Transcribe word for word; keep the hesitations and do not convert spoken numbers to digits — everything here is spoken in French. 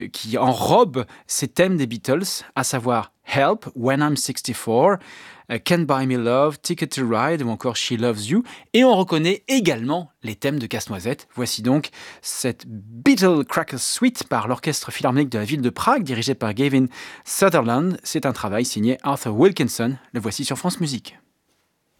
qui enrobe ces thèmes des Beatles, à savoir Help, When I'm sixty-four, uh, Can't Buy Me Love, Ticket to Ride ou encore She Loves You. Et on reconnaît également les thèmes de Casse-Noisette. Voici donc cette Beatle Cracker Suite par l'Orchestre Philharmonique de la ville de Prague, dirigé par Gavin Sutherland. C'est un travail signé Arthur Wilkinson. Le voici sur France Musique.